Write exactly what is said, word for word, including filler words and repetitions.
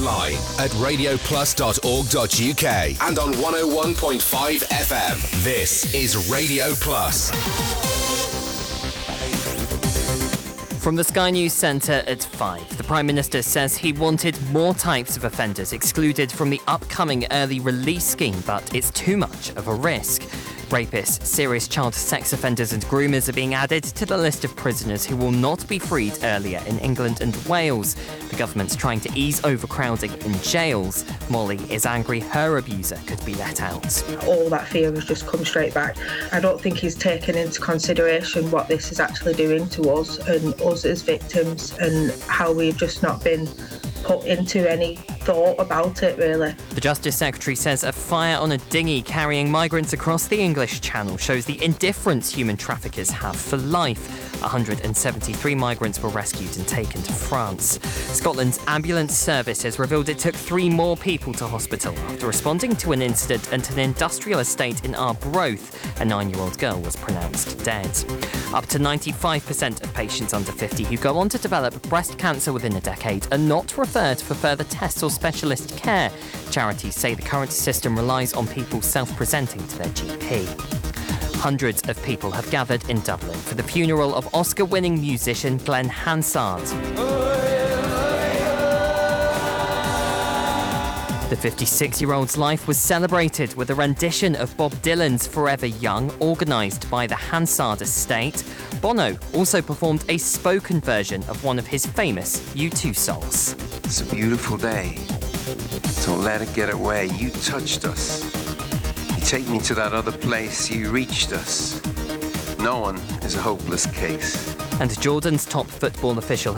online at radio plus dot org dot u k and on one oh one point five F M. This is Radio Plus. From the Sky News Centre at five, the Prime Minister says he wanted more types of offenders excluded from the upcoming early release scheme, but it's too much of a risk. Rapists, serious child sex offenders and groomers are being added to the list of prisoners who will not be freed earlier in England and Wales. The government's trying to ease overcrowding in jails. Molly is angry her abuser could be let out. All that fear has just come straight back. I don't think he's taken into consideration what this is actually doing to us and us as victims and how we've just not been put into any thought about it, really. The Justice Secretary says a fire on a dinghy carrying migrants across the English Channel shows the indifference human traffickers have for life. one hundred seventy-three migrants were rescued and taken to France. Scotland's ambulance service has revealed it took three more people to hospital after responding to an incident at an industrial estate in Arbroath. A nine-year-old girl was pronounced dead. Up to ninety-five percent of patients under fifty who go on to develop breast cancer within a decade are not referred for further tests or specialist care. Charities say the current system relies on people self-presenting to their G P. Hundreds of people have gathered in Dublin for the funeral of Oscar-winning musician Glenn Hansard. The fifty-six-year-old's life was celebrated with a rendition of Bob Dylan's Forever Young, organised by the Hansard estate. Bono also performed a spoken version of one of his famous U two songs. It's a beautiful day. Don't let it get away. You touched us. You take me to that other place. You reached us. No one is a hopeless case. And Jordan's top football official